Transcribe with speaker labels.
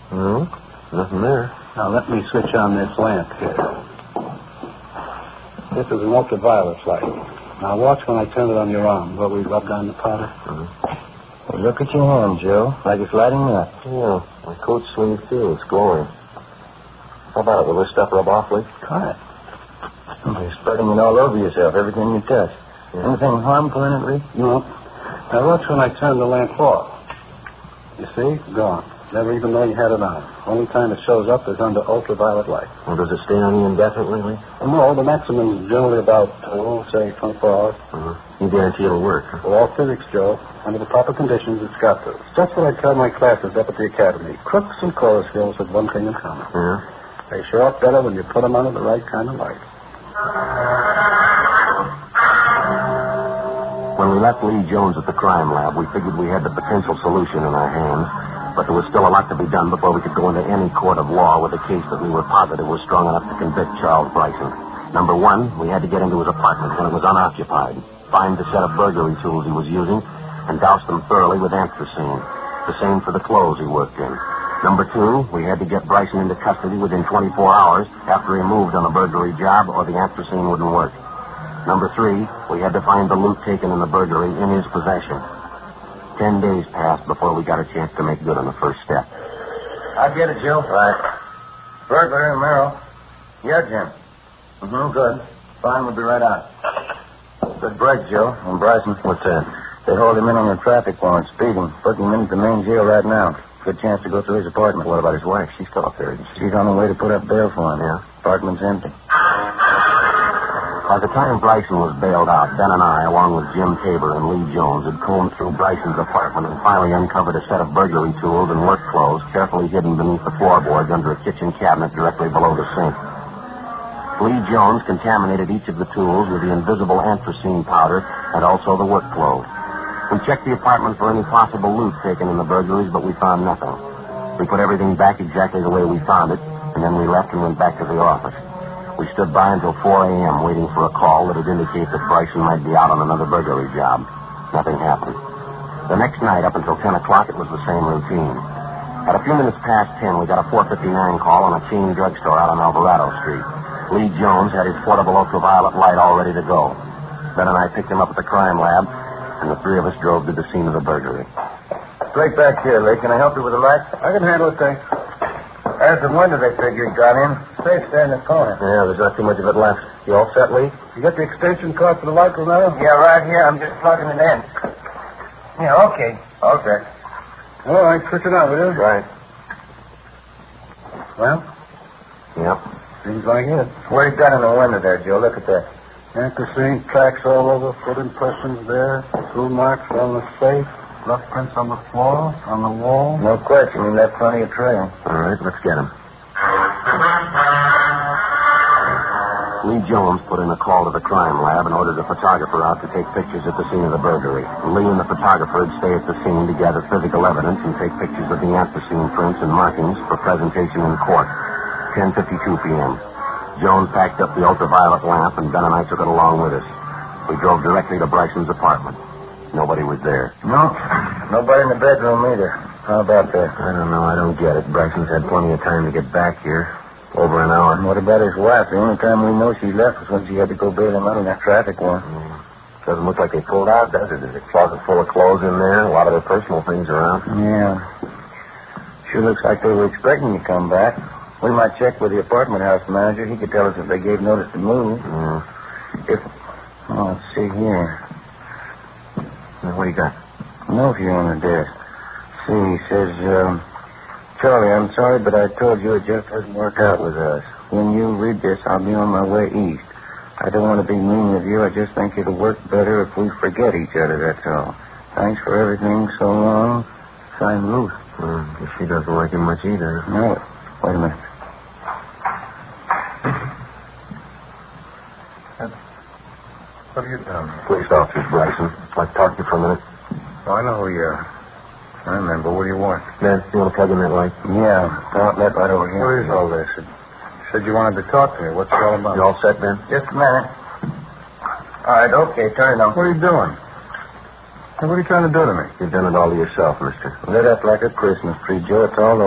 Speaker 1: No, nothing there.
Speaker 2: Now, let me switch on this lamp here. This is an ultraviolet light. Now, watch when I turn it on your arm, where we rubbed on the powder.
Speaker 3: Well, look at your hand, Joe. Like it's lighting up.
Speaker 1: Yeah, my coat sleeve, too. It's glowing. How about it? Will this stuff rub off, Lee?
Speaker 3: Try it. You're spreading it all over yourself, everything you touch. Yeah. Anything harmful in it, Lee?
Speaker 2: No. Now, watch when I turn the lamp off. You see? Gone. Never even know you had it on. Only time it shows up is under ultraviolet light.
Speaker 1: Well, does it stay on you indefinitely, Lee?
Speaker 2: No, the maximum is generally about, say, 24 hours.
Speaker 1: You guarantee it'll work, huh?
Speaker 2: Well, all physics, Joe. Under the proper conditions, it's got to. It's just what I tell my classes up at the academy. Crooks and chorus girls have one thing in common.
Speaker 1: Yeah?
Speaker 2: They show up better when you put them under the right kind of light.
Speaker 1: When we left Lee Jones at the crime lab, we figured we had the potential solution in our hands, but there was still a lot to be done before we could go into any court of law with a case that we were positive was strong enough to convict Charles Bryson. Number one, we had to get into his apartment when it was unoccupied, find the set of burglary tools he was using, and douse them thoroughly with anthracene. The same for the clothes he worked in. Number two, we had to get Bryson into custody within 24 hours after he moved on a burglary job, or the anthracene wouldn't work. Number three, we had to find the loot taken in the burglary in his possession. 10 days passed before we got a chance to make good on the first step.
Speaker 3: I get it, Joe.
Speaker 1: Right.
Speaker 3: Burglar and Merrill. Yeah, Jim. Good. Fine, we'll be right out. Good break, Joe. And Bryson.
Speaker 1: What's that?
Speaker 3: They hold him in on a traffic warrant, speeding. Putting him into the main jail right now. Good chance to go through his apartment.
Speaker 1: What about his wife? She's still up there, isn't she?
Speaker 3: She's on her way to put up bail for him.
Speaker 1: Yeah.
Speaker 3: Apartment's empty.
Speaker 1: By the time Bryson was bailed out, Ben and I, along with Jim Tabor and Lee Jones, had combed through Bryson's apartment and finally uncovered a set of burglary tools and work clothes carefully hidden beneath the floorboards under a kitchen cabinet directly below the sink. Lee Jones contaminated each of the tools with the invisible anthracene powder and also the work clothes. We checked the apartment for any possible loot taken in the burglaries, but we found nothing. We put everything back exactly the way we found it, and then we left and went back to the office. We stood by until 4 a.m. waiting for a call that would indicate that Bryson might be out on another burglary job. Nothing happened. The next night, up until 10 o'clock, it was the same routine. At a few minutes past 10, we got a 459 call on a chain drugstore out on Alvarado Street. Lee Jones had his portable ultraviolet light all ready to go. Ben and I picked him up at the crime lab, and the three of us drove to the scene of the burglary.
Speaker 3: Straight back here, Lee. Can I help you with the light?
Speaker 2: I can handle it, thanks.
Speaker 3: There's the window they figure he got in. Safe there in the corner.
Speaker 1: Yeah, there's not too much of it left. You all set, Lee?
Speaker 2: You got the extension cord for the light, Romero?
Speaker 3: Yeah, right here. I'm just plugging it in. Yeah, okay. Okay.
Speaker 2: All right, switch it on, will you?
Speaker 1: Right.
Speaker 2: Well?
Speaker 1: Yep.
Speaker 2: Seems like it.
Speaker 3: What do you got in the window there, Joe? Look at that.
Speaker 2: Anthracene tracks all over, foot impressions there, tool marks on the safe, rough prints on the floor, on the wall.
Speaker 3: No question. He left plenty of trail.
Speaker 1: All right, let's get him. Lee Jones put in a call to the crime lab and ordered a photographer out to take pictures at the scene of the burglary. Lee and the photographer would stay at the scene to gather physical evidence and take pictures of the anthracene prints and markings for presentation in court. 10:52 p.m. Jones packed up the ultraviolet lamp, and Ben and I took it along with us. We drove directly to Bryson's apartment. Nobody was there.
Speaker 3: No. Nobody in the bedroom either. How about that?
Speaker 1: I don't know. I don't get it. Bryson's had plenty of time to get back here. Over an hour.
Speaker 3: And what about his wife? The only time we know she left was when she had to go bail him out on that traffic warrant.
Speaker 1: Doesn't look like they pulled out, does it? There's a closet full of clothes in there, a lot of their personal things around.
Speaker 3: Yeah. Sure looks like they were expecting to come back. We might check with the apartment house manager. He could tell us if they gave notice to move. Let's see here.
Speaker 1: Now, what do you got?
Speaker 3: Note here on the desk. See, he says, Charlie, I'm sorry, but I told you it just doesn't work out with us. When you read this, I'll be on my way east. I don't want to be mean with you. I just think it'll work better if we forget each other, that's all. Thanks for everything so long. Signed, Ruth.
Speaker 1: Guess she doesn't like him much either.
Speaker 3: No. Wait a minute.
Speaker 2: What have you done?
Speaker 1: Police officer Bryson. I'd like to talk to you for a minute.
Speaker 2: Oh, I know who you are. I remember. What do you want?
Speaker 1: Ben, you want to plug in that light?
Speaker 3: Yeah. Outlet right over here.
Speaker 2: What is all this? You said you wanted to talk to me. What's it all about?
Speaker 1: You all set, Ben?
Speaker 3: Just a minute. All right, okay, turn it on.
Speaker 2: What are you doing? Hey, what are you trying to do to me?
Speaker 1: You've done it all to yourself, mister.
Speaker 3: Lit up like a Christmas tree, Joe. It's all